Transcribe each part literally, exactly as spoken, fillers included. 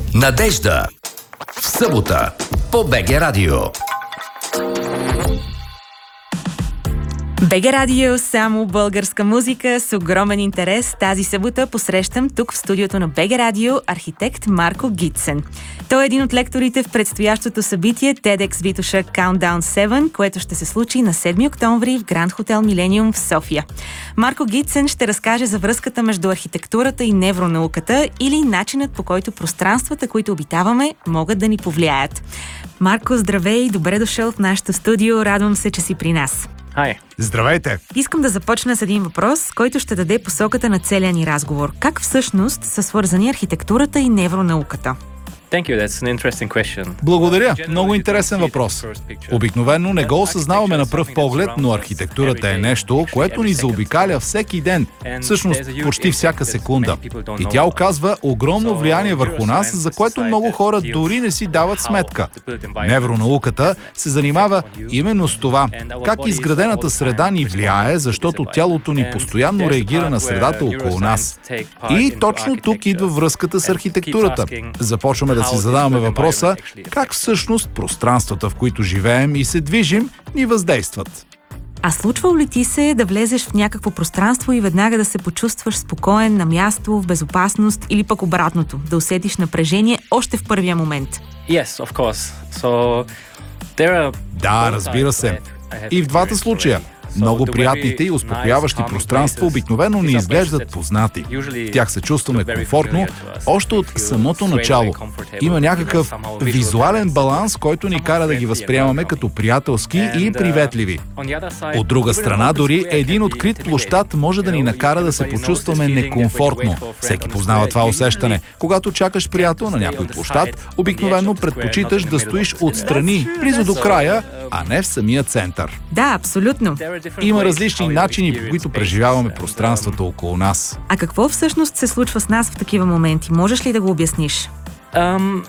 Надежда. В събота по БГ Радио. БГ Радио, само българска музика с огромен интерес. Тази събота посрещам тук в студиото на БГ Радио архитект Марко Гитсен. Той е един от лекторите в предстоящото събитие TEDx Витоша Countdown седем, което ще се случи на седми октомври в Гранд Хотел Милениум в София. Марко Гитсен ще разкаже за връзката между архитектурата и невронауката или начинът, по който пространствата, които обитаваме, могат да ни повлияят. Марко, здравей, добре дошъл в нашото студио. Радвам се, че си при нас. Hi. Здравейте! Искам да започна с един въпрос, който ще даде посоката на целия ни разговор. Как всъщност са свързани архитектурата и невронауката? Thank you. That's an interesting question. Благодаря. Много интересен въпрос. Обикновено не го осъзнаваме на пръв поглед, но архитектурата е нещо, което ни заобикаля всеки ден, всъщност почти всяка секунда. И тя оказва огромно влияние върху нас, за което много хора дори не си дават сметка. Невронауката се занимава именно с това, как изградената среда ни влияе, защото тялото ни постоянно реагира на средата около нас. И точно тук идва връзката с архитектурата. Започваме да си задаваме въпроса, как всъщност пространствата, в които живеем и се движим, ни въздействат. А случва ли ти се да влезеш в някакво пространство и веднага да се почувстваш спокоен, на място, в безопасност или пък обратното, да усетиш напрежение още в първия момент? Yes, of course. So, there are... Да, разбира се. И в двата случая. Много приятните и успокояващи пространства обикновено ни изглеждат познати. В тях се чувстваме комфортно още от самото начало. Има някакъв визуален баланс, който ни кара да ги възприемаме като приятелски и приветливи. От друга страна, дори един открит площад може да ни накара да се почувстваме некомфортно. Всеки познава това усещане. Когато чакаш приятел на някой площад, обикновено предпочиташ да стоиш отстрани, близо до края, а не в самия център. Да, абсолютно. Има различни начини, по които преживяваме пространствата около нас. А какво всъщност се случва с нас в такива моменти? Можеш ли да го обясниш? Um...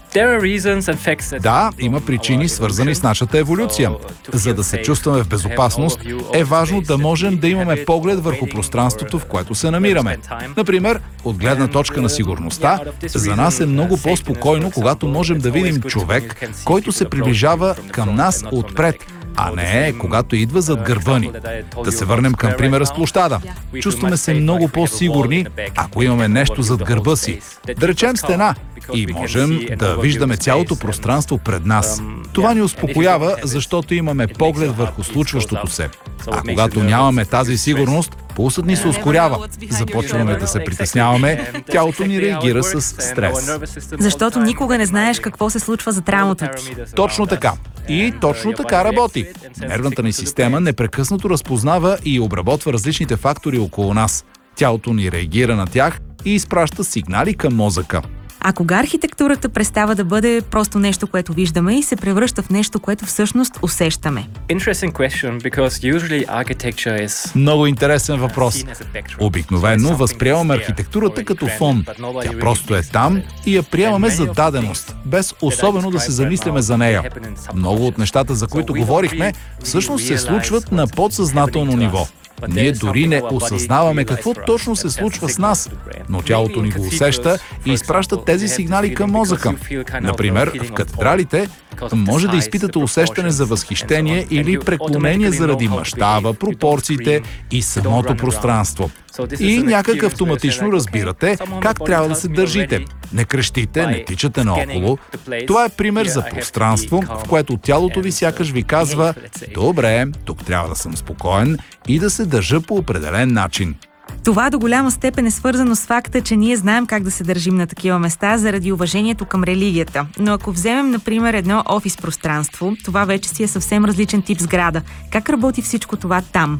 Да, има причини, свързани с нашата еволюция. За да се чувстваме в безопасност, е важно да можем да имаме поглед върху пространството, в което се намираме. Например, от гледна точка на сигурността, за нас е много по-спокойно, когато можем да видим човек, който се приближава към нас отпред, а не когато идва зад гърба ни. Да се върнем към примера с площада. Чувстваме се много по-сигурни, ако имаме нещо зад гърба си. Да речем стена. И можем да виждаме цялото пространство пред нас. Това ни успокоява, защото имаме поглед върху случващото се. А когато нямаме тази сигурност, пулсът ни се ускорява. Започваме да се притесняваме, тялото ни реагира с стрес. Защото никога не знаеш какво се случва зад рамото ти. Точно така. И точно така работи. Нервната ни система непрекъснато разпознава и обработва различните фактори около нас. Тялото ни реагира на тях и изпраща сигнали към мозъка. А кога архитектурата престава да бъде просто нещо, което виждаме и се превръща в нещо, което всъщност усещаме? Много интересен въпрос. Обикновено възприемаме архитектурата като фон. Тя просто е там и я приемаме за даденост, без особено да се замисляме за нея. Много от нещата, за които говорихме, всъщност се случват на подсъзнателно ниво. Ние дори не осъзнаваме какво точно се случва с нас, но тялото ни го усеща и изпраща тези сигнали към мозъка. Например, в катедралите може да изпитате усещане за възхищение или преклонение заради мащаба, пропорциите и самото пространство. И някак автоматично разбирате как трябва да се държите. Не крещите, не тичате наоколо. Това е пример за пространство, в което тялото ви сякаш ви казва: добре, тук трябва да съм спокоен и да се държа по определен начин. Това до голяма степен е свързано с факта, че ние знаем как да се държим на такива места заради уважението към религията. Но ако вземем, например, едно офис пространство, това вече си е съвсем различен тип сграда. Как работи всичко това там?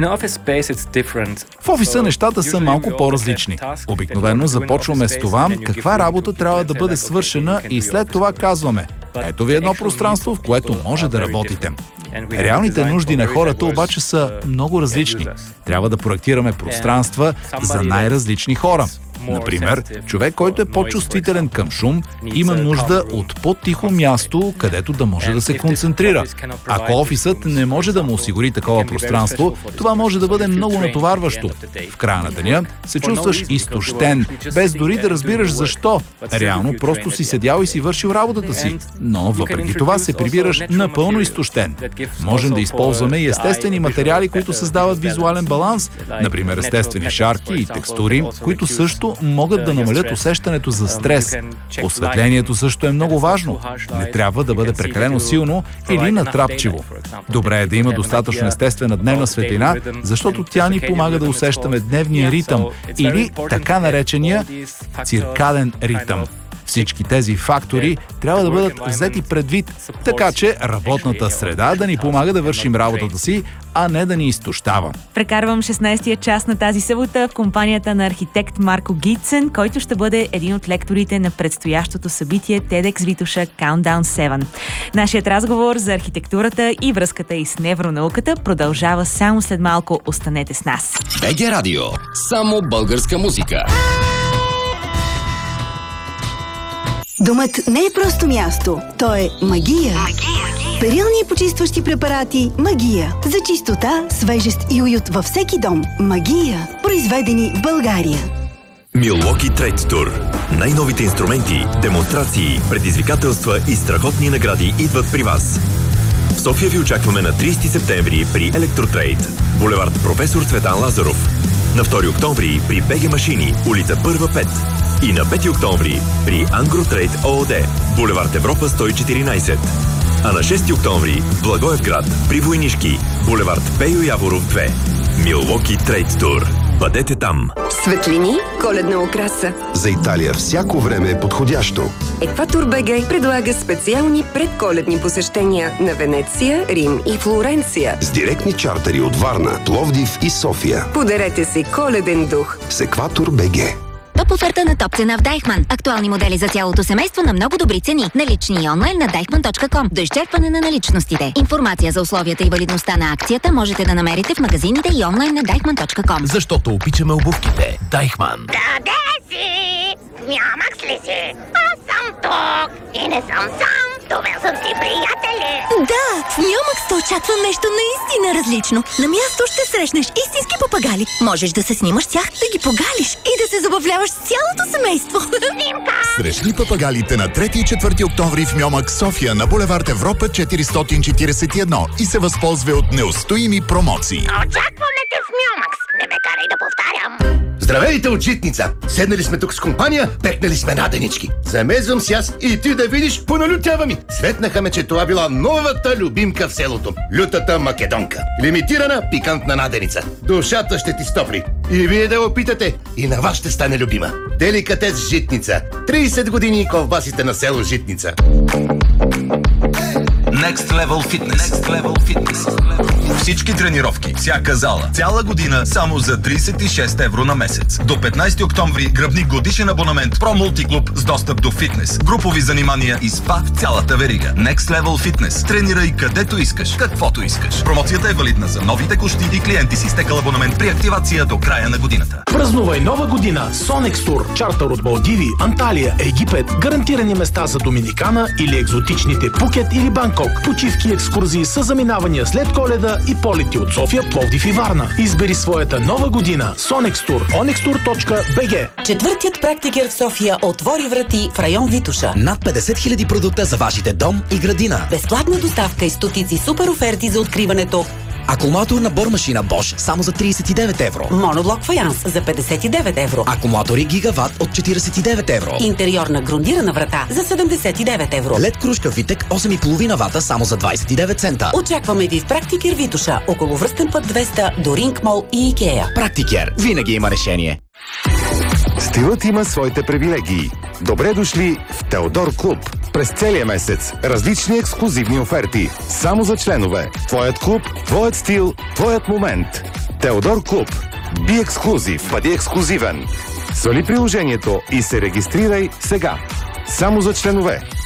В офиса нещата са малко по-различни. Обикновено започваме с това каква работа трябва да бъде свършена и след това казваме: ето ви едно пространство, в което може да работите. Реалните нужди на хората обаче са много различни. Трябва да проектираме пространства за най-различни хора. Например, човек, който е по-чувствителен към шум, има нужда от по-тихо място, където да може да се концентрира. Ако офисът не може да му осигури такова пространство, това може да бъде много натоварващо. В края на деня се чувстваш изтощен, без дори да разбираш защо. Реално просто си седял и си вършил работата си, но въпреки това се прибираш напълно изтощен. Можем да използваме и естествени материали, които създават визуален баланс, например естествени шарки и текстури, които също могат да намалят усещането за стрес. Осветлението също е много важно. Не трябва да бъде прекалено силно или натрапчиво. Добре е да има достатъчно естествена дневна светлина, защото тя ни помага да усещаме дневния ритъм или така наречения циркаден ритъм. Всички тези фактори трябва да бъдат взети предвид, така че работната среда да ни помага да вършим работата си, а не да ни изтощава. Прекарвам шестнайсетия час на тази събота в компанията на архитект Марко Гитсен, който ще бъде един от лекторите на предстоящото събитие TEDx Витоша Countdown седем. Нашият разговор за архитектурата и връзката и с невронауката продължава само след малко. Останете с нас. БГ Радио. Само българска музика. Домът не е просто място, то е магия. Магия. Перилни и почистващи препарати Магия. За чистота, свежест и уют във всеки дом. Магия. Произведени в България. Милуоки Трейд Тур. Най-новите инструменти, демонстрации, предизвикателства и страхотни награди идват при вас. В София ви очакваме на трийсети септември при Електротрейд, булевард Професор Цветан Лазаров. На втори октомври при БГ Машини, улица Първа пет. И на пети октомври при Ангротрейд ООД, булевард Европа сто и четиринайсет. А на шести октомври в Благоевград при Войнишки, булевард Пейо Яворов две. Милуоки Трейд Тур. Бъдете там! Светлини, коледна украса. За Италия всяко време е подходящо. Екватор БГ предлага специални предколедни посещения на Венеция, Рим и Флоренция. С директни чартери от Варна, Пловдив и София. Подарете си коледен дух. С Екватор БГ. Топ оферта на топ цена в Дайхман. Актуални модели за цялото семейство на много добри цени. Налични и онлайн на дайхман точка ком. До изчерпване на наличностите. Информация за условията и валидността на акцията можете да намерите в магазините и онлайн на дайхман точка ком. Защото обичаме обувките. Дайхман. Къде си? Нямах ли си? Аз съм тук и не съм сам. Довел съм си приятели. Да, в Мюмакс те очаква нещо наистина различно. На място ще срещнеш истински папагали. Можеш да се снимаш с тях, да ги погалиш и да се забавляваш с цялото семейство. Снимка! Срещни папагалите на трети и четвърти октомври в Мюмакс София на булевард Европа четиристотин четирийсет и едно и се възползва от неустоими промоции. Очакваме те в Мюмакс. Не ме карай да повтарям. Здравейте от Житница! Седнали сме тук с компания, пекнали сме наденички. Замезвам си аз и ти да видиш, поналютява ми. Светнаха ме, че това била новата любимка в селото. Лютата македонка. Лимитирана пикантна наденица. Душата ще ти стопли. И вие да опитате, и на вас ще стане любима. Деликатес Житница. трийсет години ковбасите на село Житница. Next Level Fitness. Next Level Fitness. Всички тренировки, всяка зала, цяла година само за трийсет и шест евро на месец. До петнайсети октомври гръбни годишен абонамент Pro Multiclub с достъп до фитнес, групови занимания и спа в цялата верига. Next Level Fitness. Тренирай където искаш, каквото искаш. Промоцията е валидна за нови текущи и клиенти с изтекал абонамент при активация до края на годината. Празнувай нова година с Sonex Tour. Чартър от Малдиви, Анталия, Египет, гарантирани места за Доминикана или екзотичните Пукет или Банкок. Почивки и екскурзии с заминавания след Коледа и полети от София, Пловдив и Варна. Избери своята нова година. Sonex Tour. онекс тур точка би джи. Четвъртият практикер в София отвори врати в район Витоша. Над петдесет хиляди продукта за вашите дом и градина. Безплатна доставка и стотици супер оферти за откриването. Акумулатор на бормашина Bosch само за трийсет и девет евро. Моноблок фаянс за петдесет и девет евро. Акумулатори Гигават от четирийсет и девет евро. Интериорна грундирана врата за седемдесет и девет евро. Лед кружка Витек осем и половина вата само за двайсет и девет цента. Очакваме ви в Практикер Витоша, около връстен път двеста до Ринг Мол и Икея. Практикер. Винаги има решение. Стилът има своите привилегии. Добре дошли в Теодор Клуб. През целия месец различни ексклузивни оферти. Само за членове. Твоят клуб, твоят стил, твоят момент. Теодор Клуб. Би ексклузив. Бъди ексклузивен. Свали приложението и се регистрирай сега. Само за членове.